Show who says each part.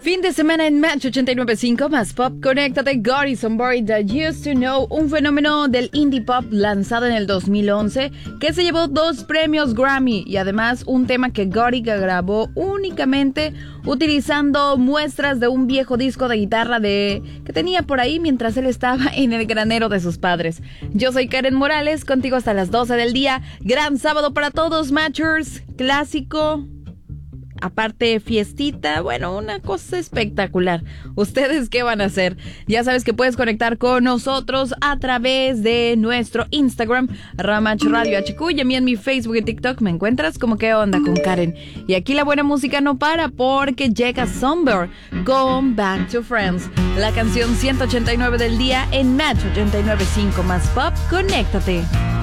Speaker 1: Fin de semana en Match 89.5 más pop. Conéctate, God is Somebody That Used to Know, un fenómeno del indie pop lanzado en el 2011 que se llevó 2 premios Grammy y además un tema que Gotti grabó únicamente utilizando muestras de un viejo disco de guitarra que tenía por ahí mientras él estaba en el granero de sus padres. Yo soy Karen Morales, contigo hasta las 12 del día. Gran sábado para todos, Matchers, clásico. Aparte, fiestita, bueno, una cosa espectacular. ¿Ustedes qué van a hacer? Ya sabes que puedes conectar con nosotros a través de nuestro Instagram, @MatchRadioHQ, y a mí en mi Facebook y TikTok me encuentras como ¿Qué onda con Karen? Y aquí la buena música no para porque llega Somber, Going Back to Friends, la canción 189 del día en Match 89.5 más pop. Conéctate.